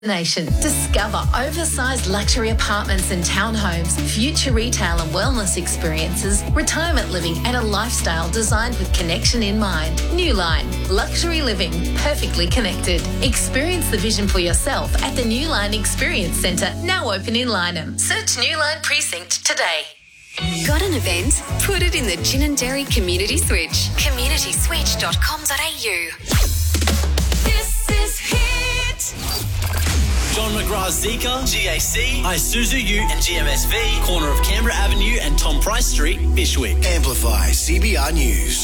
Nation. Discover oversized luxury apartments and townhomes, future retail and wellness experiences, retirement living and a lifestyle designed with connection in mind. New Line, luxury living, perfectly connected. Experience the vision for yourself at the New Line Experience Centre, now open in Lyneham. Search New Line Precinct today. Got an event? Put it in the Ginninderry Community Switch. communityswitch.com.au. This is Hit. John McGrath's Zika, GAC, Isuzu U and GMSV, corner of Canberra Avenue and Tom Price Street, Bishwick. Amplify CBR News.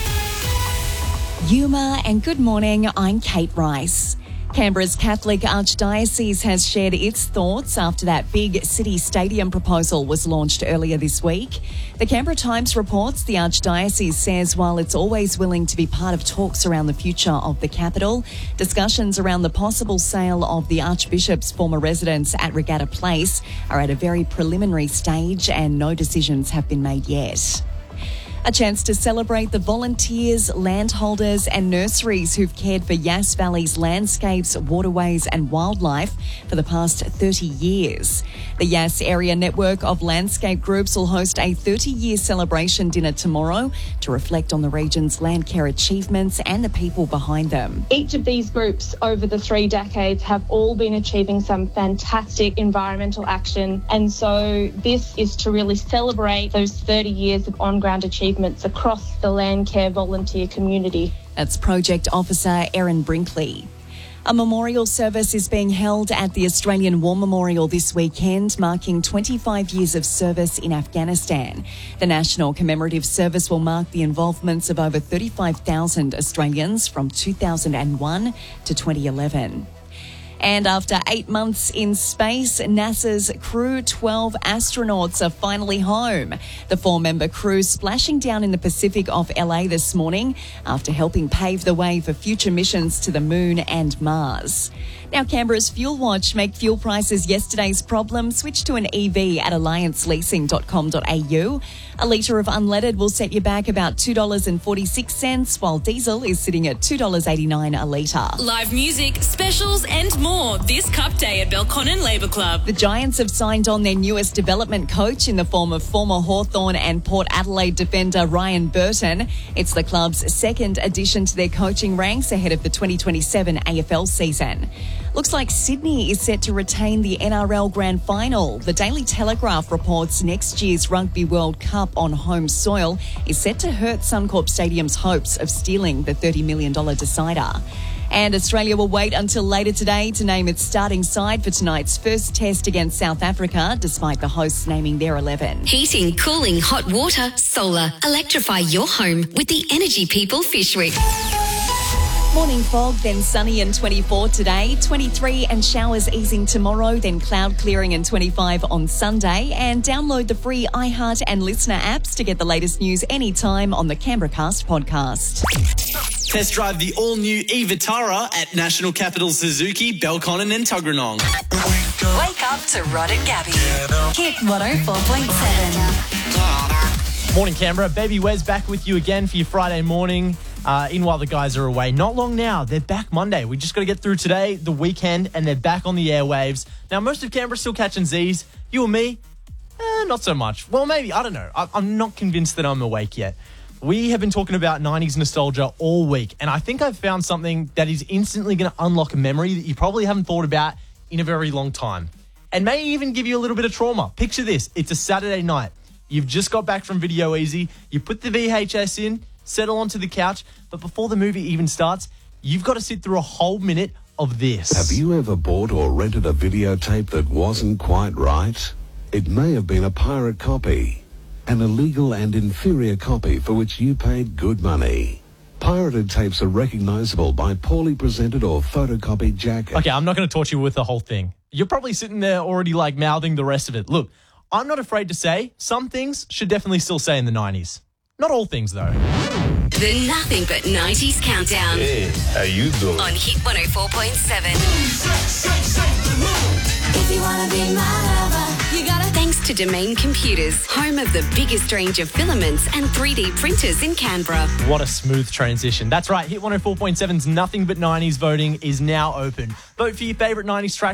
Yuma and good morning, I'm Kate Rice. Canberra's Catholic Archdiocese has shared its thoughts after that big city stadium proposal was launched earlier this week. The Canberra Times reports the Archdiocese says while it's always willing to be part of talks around the future of the capital, discussions around the possible sale of the Archbishop's former residence at Regatta Place are at a very preliminary stage and no decisions have been made yet. A chance to celebrate the volunteers, landholders and nurseries who've cared for Yass Valley's landscapes, waterways and wildlife for the past 30 years. The Yass Area Network of Landscape Groups will host a 30-year celebration dinner tomorrow to reflect on the region's land care achievements and the people behind them. Each of these groups over the 3 decades have all been achieving some fantastic environmental action, and so this is to really celebrate those 30 years of on-ground achievements across the land care volunteer community. That's Project Officer Erin Brinkley. A memorial service is being held at the Australian War Memorial this weekend, marking 25 years of service in Afghanistan. The National Commemorative Service will mark the involvements of over 35,000 Australians from 2001 to 2011. And after 8 months in space, NASA's Crew 12 astronauts are finally home. The 4-member crew splashing down in the Pacific off LA this morning after helping pave the way for future missions to the Moon and Mars. Now, Canberra's Fuel Watch make fuel prices yesterday's problem. Switch to an EV at allianceleasing.com.au. A litre of unleaded will set you back about $2.46, while diesel is sitting at $2.89 a litre. Live music, specials and more this Cup Day at Belconnen Labour Club. The Giants have signed on their newest development coach in the form of former Hawthorn and Port Adelaide defender Ryan Burton. It's the club's second addition to their coaching ranks ahead of the 2027 AFL season. Looks like Sydney is set to retain the NRL Grand Final. The Daily Telegraph reports next year's Rugby World Cup on home soil is set to hurt Suncorp Stadium's hopes of stealing the $30 million decider. And Australia will wait until later today to name its starting side for tonight's first test against South Africa, despite the hosts naming their 11. Heating, cooling, hot water, solar. Electrify your home with the Energy People Fishwick. Morning fog, then sunny and 24 today, 23 and showers easing tomorrow, then cloud clearing and 25 on Sunday. And download the free iHeart and Listener apps to get the latest news anytime on the Canberra Cast podcast. Test drive the all-new e-Vitara at National Capital Suzuki, Belconnen and Tuggeranong. Wake up to Rod and Gabby. Hit 104.7. Morning, Canberra. Baby Wes back with you again for your Friday morning. In while the guys are away. Not long now. They're back Monday. We just got to get through today, the weekend, and they're back on the airwaves. Now, most of Canberra still catching Z's. You and me, not so much. Well, maybe. I don't know. I'm not convinced that I'm awake yet. We have been talking about 90s nostalgia all week, and I think I've found something that is instantly going to unlock a memory that you probably haven't thought about in a very long time, and may even give you a little bit of trauma. Picture this. It's a Saturday night. You've just got back from Video Easy. You put the VHS in, settle onto the couch, but before the movie even starts, you've got to sit through a whole minute of this. Have you ever bought or rented a videotape that wasn't quite right? It may have been a pirate copy, an illegal and inferior copy for which you paid good money. Pirated tapes are recognisable by poorly presented or photocopied jackets. Okay, I'm not going to torture you with the whole thing. You're probably sitting there already mouthing the rest of it. Look, I'm not afraid to say some things should definitely still say in the 90s. Not all things, though. The Nothing But 90s Countdown. Hey, how you doing? On Hit 104.7. If you wanna be my lover, You gotta. Thanks to Domain Computers, home of the biggest range of filaments and 3D printers in Canberra. What a smooth transition. That's right, Hit 104.7's Nothing But 90s voting is now open. Vote for your favourite 90s track